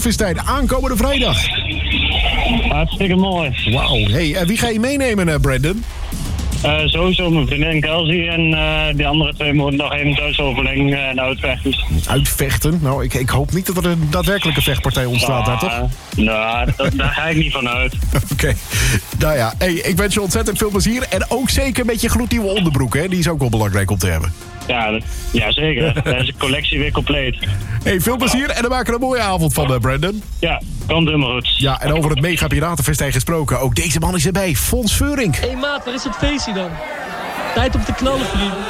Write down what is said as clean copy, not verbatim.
Piratensfestijn aankomende vrijdag. Hartstikke mooi. Wauw. Hey, wie ga je meenemen, Brandon? Sowieso mijn vriendin Kelsey en die andere 2 moeten nog even thuisoverleg en uitvechten. Uitvechten? Nou, ik hoop niet dat er een daadwerkelijke vechtpartij ontstaat daar, toch? Nou, daar ga ik niet van uit. Oké. Nou ja, hey, ik wens je ontzettend veel plezier. En ook zeker met je gloednieuwe onderbroek, hè? Die is ook wel belangrijk om te hebben. Ja, zeker. Dan is de collectie weer compleet. Hey, veel plezier en dan maken we een mooie avond van, Brandon. Ja, komt helemaal goed. Ja, en over het Mega Piratenfestijn gesproken. Ook deze man is erbij, Fons Veurink. Hé maat, waar is het feestje dan? Tijd om te knallen, vriend.